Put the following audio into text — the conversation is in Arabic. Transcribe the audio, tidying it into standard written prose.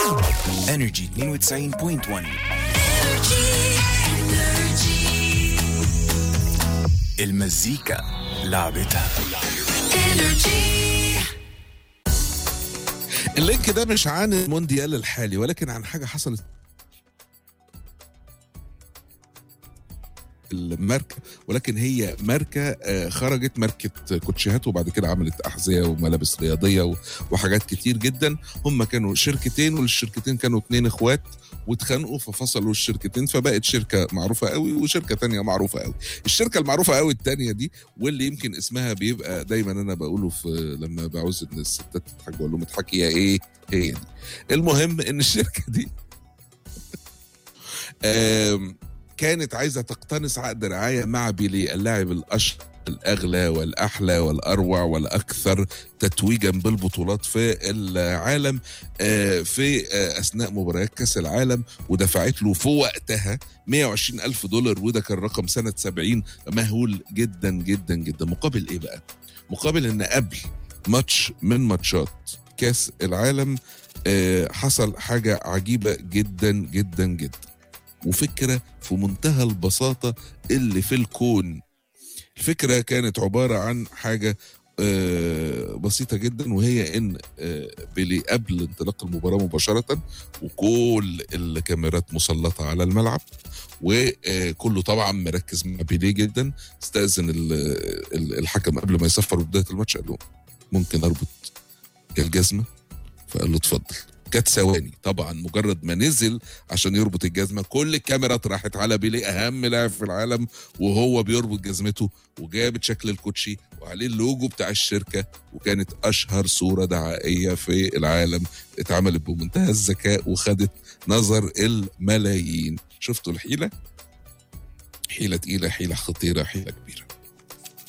انرجي 92.1. المزيكا لعبتها. اللينك ده مش عن المونديال الحالي ولكن عن حاجة حصلت الماركة، ولكن هي ماركة خرجت ماركة كوتشيهات وبعد كده عملت أحذية وملابس رياضية وحاجات كتير جدا. هم كانوا شركتين والشركتين كانوا 2 اخوات واتخانقوا ففصلوا الشركتين فبقت شركة معروفة قوي وشركة تانية معروفة قوي. الشركة المعروفة قوي التانية دي واللي يمكن اسمها بيبقى دايما أنا بقوله في لما بعوز إن الستات تضحك بقول لهم اضحكي يا إيه هي دي. المهم إن الشركة دي كانت عايزة تقتنص عقد رعاية مع بيلي اللاعب الأشهر الأغلى والأحلى والأروع والأكثر تتويجا بالبطولات في العالم في أثناء مباريات كأس العالم، ودفعت له في وقتها $120,000 وده كان رقم سنة 70 مهول جدا جدا جدا. مقابل إيه بقى؟ مقابل إن قبل ماتش من ماتشات كأس العالم حصل حاجة عجيبة جدا جدا جدا وفكرة في منتهى البساطة اللي في الكون. الفكرة كانت عبارة عن حاجة بسيطة جدا، وهي ان بيلي قبل انطلاق المباراة مباشرة وكل الكاميرات مسلطة على الملعب وكله طبعا مركز مع بيلي جدا، استأذن الحكم قبل ما يصفر بداية الماتش قال له ممكن اربط الجزمة؟ فقال له اتفضل. كانت ثواني طبعا، مجرد ما نزل عشان يربط الجزمه كل الكاميرات راحت على بيلي اهم لاعب في العالم وهو بيربط جزمته وجابت شكل الكوتشي وعليه اللوجو بتاع الشركه، وكانت اشهر صوره دعائيه في العالم اتعملت بمنتهى الذكاء وخدت نظر الملايين. شفتوا الحيله؟ حيله تقيله، حيله خطيره، حيله كبيره.